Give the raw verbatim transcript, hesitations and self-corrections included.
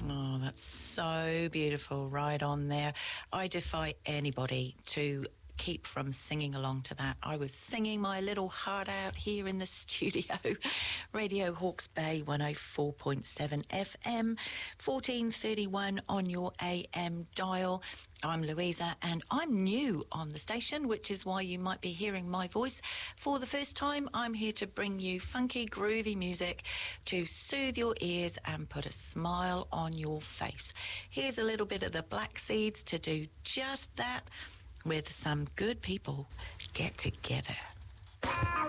Oh, that's so beautiful, right on there. I defy anybody to keep from singing along to that. I was singing my little heart out here in the studio. Radio Hawke's Bay one oh four point seven F M, fourteen thirty-one on your A M dial. I'm Louisa and I'm new on the station, which is why you might be hearing my voice for the first time. I'm here to bring you funky, groovy music to soothe your ears and put a smile on your face. Here's a little bit of the Black Seeds to do just that, with some good people get together.